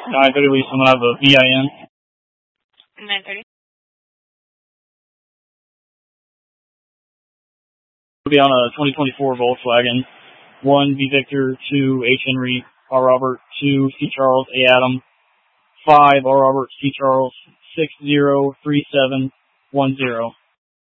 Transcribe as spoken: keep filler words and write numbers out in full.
nine thirty, will someone have a V I N? nine thirty. Will be on a twenty twenty-four Volkswagen. one, V Victor, two, H Henry, R Robert, two, C Charles, A Adam, five, R Robert, C Charles, six zero three seven one zero.